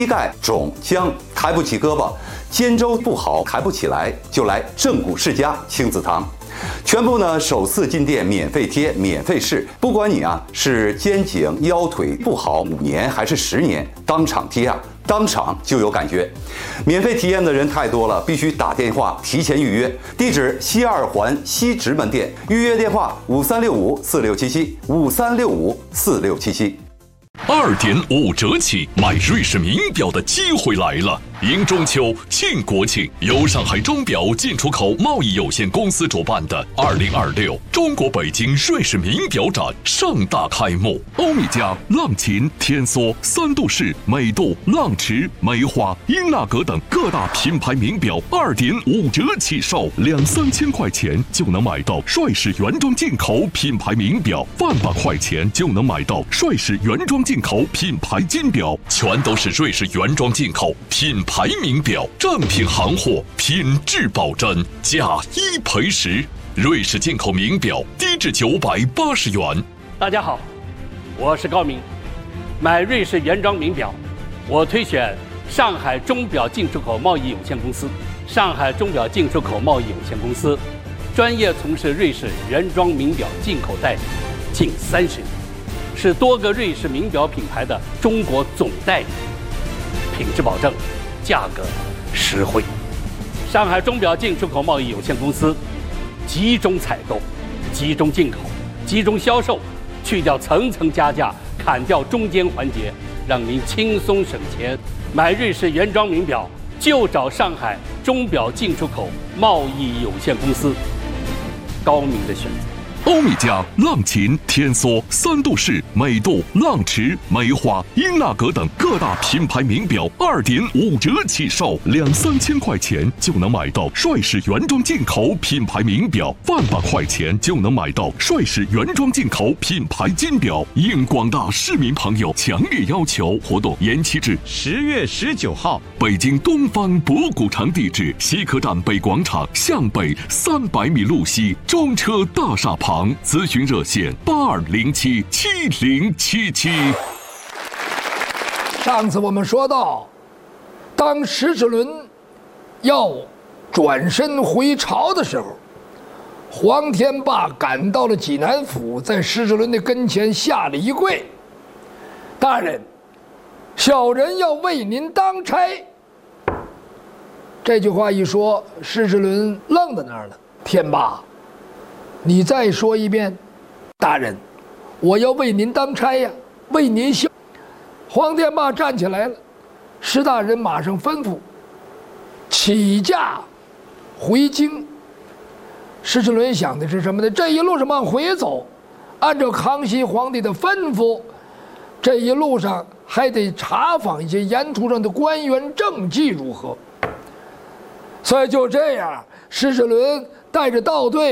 膝盖肿僵，抬不起胳膊，肩周不好，抬不起来，就来正骨世家亲子堂。全部呢首次进店免费贴免费试，不管你是肩颈腰腿不好5年还是10年，当场贴当场就有感觉。免费体验的人太多了，必须打电话提前预约。地址西2环西直门店，预约电话5365467753654677。 2.5折起买瑞士名表的机会来了！迎中秋、庆国庆，由上海钟表进出口贸易有限公司主办的2026中国北京瑞士名表展盛大开幕。欧米茄、浪琴、天梭、三度式、美度、浪驰、梅花、英纳格等各大品牌名表2.5折起售，2-3千块钱就能买到瑞士原装进口品牌名表，100块钱就能买到瑞士原装进口品牌金表，全都是瑞士原装进口品牌名表，正品行货，品质保真，价1赔10。瑞士进口名表低至980元。 大家好，我是高明。买瑞士原装名表，我推选上海钟表进出口贸易有限公司。上海钟表进出口贸易有限公司专业从事瑞士原装名表进口代理近30年，是多个瑞士名表品牌的中国总代理，品质保证，价格实惠。上海钟表进出口贸易有限公司集中采购、集中进口、集中销售，去掉层层加价，砍掉中间环节，让您轻松省钱。买瑞士原装名表就找上海钟表进出口贸易有限公司，高明的选择。 欧米茄、浪琴、天梭、三度式、美度、浪驰、梅花、英纳格等各大品牌名表2.5折起售，2-3千块钱就能买到瑞士原装进口品牌名表，100块钱就能买到瑞士原装进口品牌金表。应广大市民朋友强烈要求，活动延期至 10月19号。 北京东方博古城地址：西客站北广场向北300米路西中车大厦旁。咨询热线82077077。 上次我们说到，当石齿轮要转身回朝的时候，黄天霸赶到了济南府，在石齿轮的跟前下了一跪：“大人，小人要为您当差。”这句话一说，石齿轮愣在那儿了。天霸，你再说一遍。大人，我要为您当差呀，为您效。黄天霸站起来了，石大人马上吩咐起驾回京。石齿轮想的是什么呢？这一路上往回走，按照康熙皇帝的吩咐，这一路上还得查访一些沿途上的官员政绩如何。所以就这样，石齿轮带着道队